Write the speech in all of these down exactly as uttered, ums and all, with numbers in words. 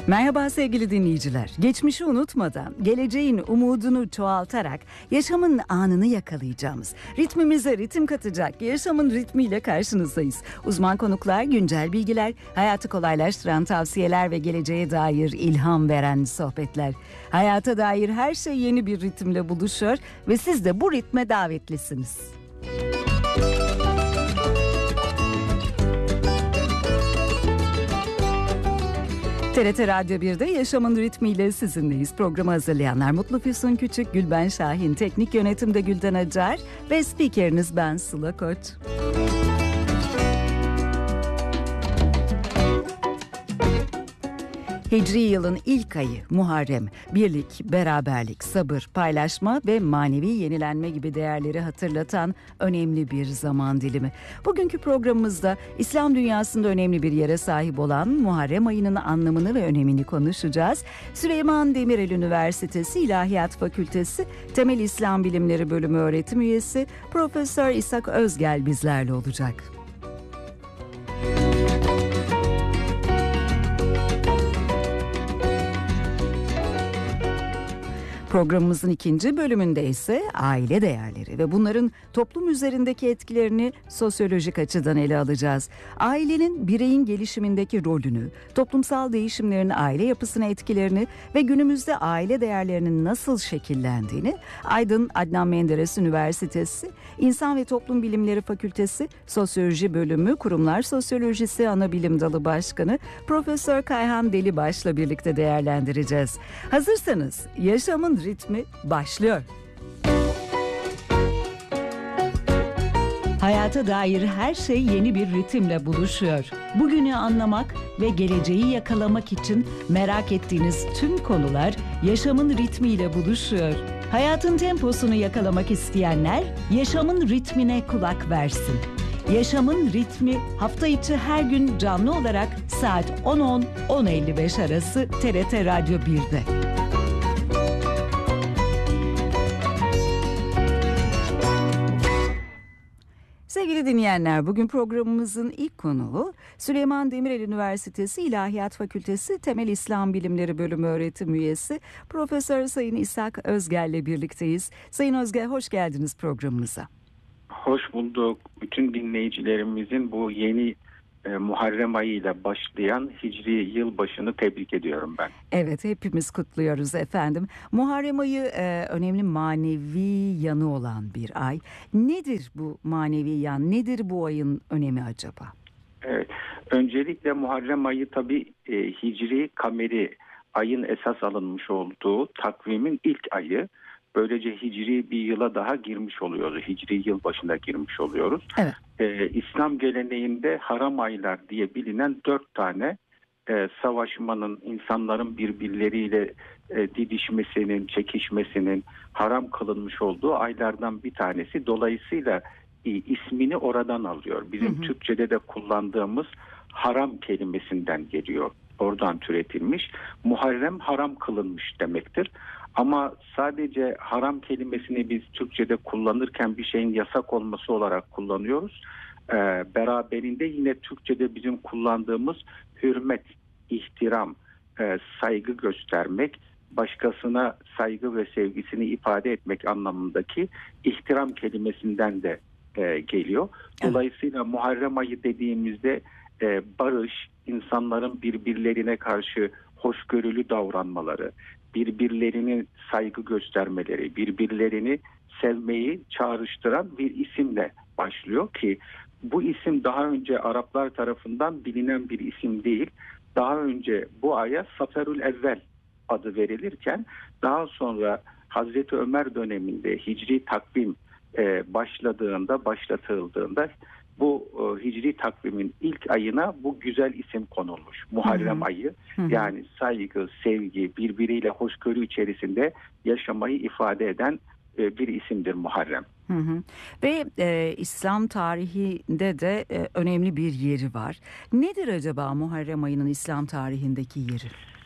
Merhaba sevgili dinleyiciler. Geçmişi unutmadan, geleceğin umudunu çoğaltarak yaşamın anını yakalayacağımız, ritmimize ritim katacak yaşamın ritmiyle karşınızdayız. Uzman konuklar, güncel bilgiler, hayatı kolaylaştıran tavsiyeler ve geleceğe dair ilham veren sohbetler. Hayata dair her şey yeni bir ritimle buluşuyor ve siz de bu ritme davetlisiniz. T R T Radyo bir'de Yaşamın Ritmiyle sizinleyiz. Programı hazırlayanlar Mutlu Füsun Küçük, Gülben Şahin, teknik yönetimde Gülden Acar ve spikeriniz ben Sıla Koç. Hicri yılın ilk ayı Muharrem, birlik, beraberlik, sabır, paylaşma ve manevi yenilenme gibi değerleri hatırlatan önemli bir zaman dilimi. Bugünkü programımızda İslam dünyasında önemli bir yere sahip olan Muharrem ayının anlamını ve önemini konuşacağız. Süleyman Demirel Üniversitesi İlahiyat Fakültesi Temel İslam Bilimleri Bölümü öğretim üyesi Profesör İshak Özgel bizlerle olacak. Programımızın ikinci bölümünde ise aile değerleri ve bunların toplum üzerindeki etkilerini sosyolojik açıdan ele alacağız. Ailenin bireyin gelişimindeki rolünü, toplumsal değişimlerin aile yapısına etkilerini ve günümüzde aile değerlerinin nasıl şekillendiğini Aydın Adnan Menderes Üniversitesi İnsan ve Toplum Bilimleri Fakültesi Sosyoloji Bölümü Kurumlar Sosyolojisi Anabilim Dalı Başkanı Profesör Kayhan Delibaş'la birlikte değerlendireceğiz. Hazırsanız yaşamın ritmi başlıyor. Hayata dair her şey yeni bir ritimle buluşuyor. Bugünü anlamak ve geleceği yakalamak için merak ettiğiniz tüm konular yaşamın ritmiyle buluşuyor. Hayatın temposunu yakalamak isteyenler yaşamın ritmine kulak versin. Yaşamın ritmi hafta içi her gün canlı olarak saat on on on elli beş arası T R T Radyo bir'de. Sevgili dinleyenler, bugün programımızın ilk konuğu Süleyman Demirel Üniversitesi İlahiyat Fakültesi Temel İslam Bilimleri Bölümü öğretim üyesi Profesör Sayın İshak Özgel'le birlikteyiz. Sayın Özgel, hoş geldiniz programımıza. Hoş bulduk. Bütün dinleyicilerimizin bu yeni e, Muharrem ayıyla başlayan Hicri yılbaşını tebrik ediyorum ben. Evet, hepimiz kutluyoruz efendim. Muharrem ayı e, önemli manevi yanı olan bir ay. Nedir bu manevi yan? Nedir bu ayın önemi acaba? Evet. Öncelikle Muharrem ayı tabii e, Hicri kameri ayın esas alınmış olduğu takvimin ilk ayı. Böylece Hicri bir yıla daha girmiş oluyoruz. Hicri yıl başına girmiş oluyoruz. Evet. Ee, İslam geleneğinde haram aylar diye bilinen dört tane e, savaşmanın, insanların birbirleriyle e, didişmesinin, çekişmesinin haram kılınmış olduğu aylardan bir tanesi. Dolayısıyla e, ismini oradan alıyor. Bizim hı hı. Türkçe'de de kullandığımız haram kelimesinden geliyor. Oradan türetilmiş. Muharrem haram kılınmış demektir. Ama sadece haram kelimesini biz Türkçe'de kullanırken bir şeyin yasak olması olarak kullanıyoruz. Ee, beraberinde yine Türkçe'de bizim kullandığımız hürmet, ihtiram, e, saygı göstermek, başkasına saygı ve sevgisini ifade etmek anlamındaki ihtiram kelimesinden de e, geliyor. Dolayısıyla Muharrem ayı dediğimizde e, barış, insanların birbirlerine karşı hoşgörülü davranmaları, birbirlerine saygı göstermeleri, birbirlerini sevmeyi çağrıştıran bir isimle başlıyor ki bu isim daha önce Araplar tarafından bilinen bir isim değil. Daha önce bu aya Saferül Evvel adı verilirken daha sonra Hazreti Ömer döneminde Hicri takvim e, başladığında, başlatıldığında bu e, Hicri takvimin ilk ayına bu güzel isim konulmuş. Muharrem hı hı. ayı. Hı hı. Yani saygı, sevgi, birbiriyle hoşgörü içerisinde yaşamayı ifade eden e, bir isimdir Muharrem. Hı hı. Ve e, İslam tarihinde de e, önemli bir yeri var. Nedir acaba Muharrem ayının İslam tarihindeki yeri?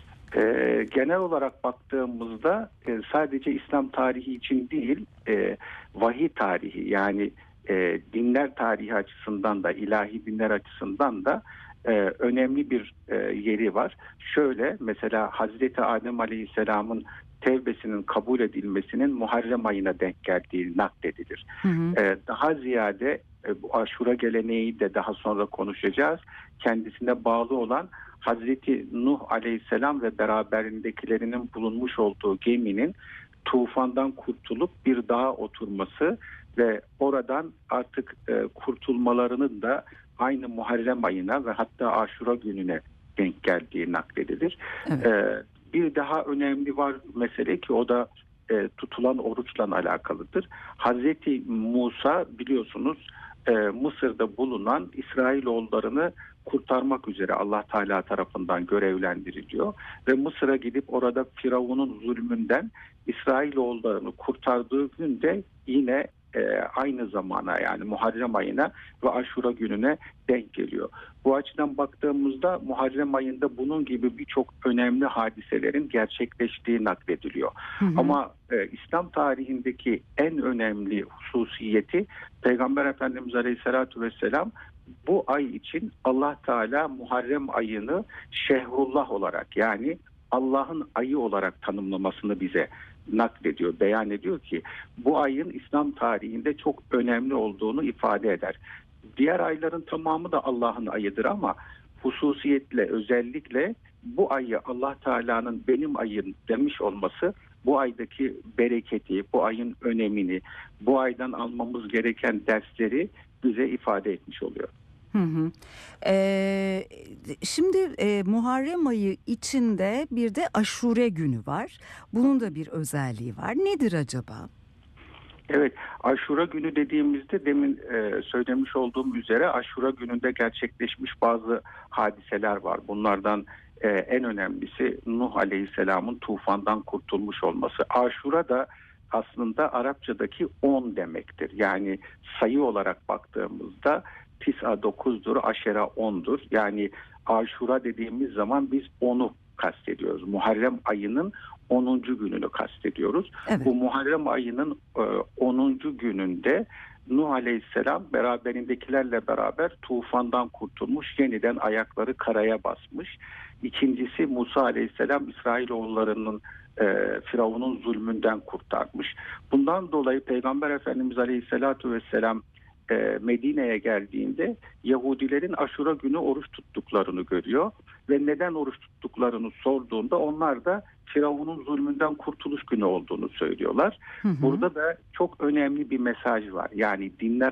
E, genel olarak baktığımızda e, sadece İslam tarihi için değil, e, vahiy tarihi yani e, dinler tarihi açısından da ilahi dinler açısından da e, önemli bir e, yeri var. Şöyle mesela Hazreti Adem Aleyhisselam'ın tevbesinin kabul edilmesinin Muharrem ayına denk geldiği nakledilir. Hı hı. E, daha ziyade e, bu Aşura geleneği de daha sonra konuşacağız. Kendisine bağlı olan Hazreti Nuh Aleyhisselam ve beraberindekilerinin bulunmuş olduğu geminin tufandan kurtulup bir dağa oturması ve oradan artık e, kurtulmalarının da aynı Muharrem ayına ve hatta Aşura gününe denk geldiği nakledilir. Evet. E, bir daha önemli var mesele ki o da e, tutulan oruçla alakalıdır. Hazreti Musa biliyorsunuz e, Mısır'da bulunan İsrailoğullarını kurtarmak üzere Allah Teala tarafından görevlendiriliyor ve Mısır'a gidip orada Firavun'un zulmünden İsrailoğullarını kurtardığı günde yine e, aynı zamana yani Muharrem ayına ve Aşura gününe denk geliyor. Bu açıdan baktığımızda Muharrem ayında bunun gibi birçok önemli hadiselerin gerçekleştiği naklediliyor. Hı hı. Ama e, İslam tarihindeki en önemli hususiyeti Peygamber Efendimiz Aleyhisselatü Vesselam bu ay için Allah Teala Muharrem ayını Şehrullah olarak yani Allah'ın ayı olarak tanımlamasını bize naklediyor, beyan ediyor ki bu ayın İslam tarihinde çok önemli olduğunu ifade eder. Diğer ayların tamamı da Allah'ın ayıdır ama hususiyetle özellikle bu ayı Allah Teala'nın benim ayım demiş olması bu aydaki bereketi, bu ayın önemini, bu aydan almamız gereken dersleri bize ifade etmiş oluyor. Hı hı. Ee, şimdi e, Muharrem ayı içinde bir de Aşure günü var. Bunun da bir özelliği var. Nedir acaba? Evet, Aşura günü dediğimizde demin e, söylemiş olduğum üzere Aşura gününde gerçekleşmiş bazı hadiseler var. Bunlardan e, en önemlisi Nuh Aleyhisselam'ın tufandan kurtulmuş olması. Aşura da aslında Arapçadaki on demektir. Yani sayı olarak baktığımızda Tis'a dokuzdur, Aşera ondur. Yani Aşura dediğimiz zaman biz onu kastediyoruz. Muharrem ayının onuncu gününü kastediyoruz. Evet. Bu Muharrem ayının onuncu gününde Nuh Aleyhisselam beraberindekilerle beraber tufandan kurtulmuş, yeniden ayakları karaya basmış. İkincisi Musa Aleyhisselam İsrailoğullarının e, Firavun'un zulmünden kurtarmış. Bundan dolayı Peygamber Efendimiz Aleyhisselatü Vesselam e, Medine'ye geldiğinde Yahudilerin Aşura günü oruç tuttuklarını görüyor ve neden oruç tuttuklarını sorduğunda onlar da Firavun'un zulmünden kurtuluş günü olduğunu söylüyorlar. Hı hı. Burada da çok önemli bir mesaj var. Yani dinler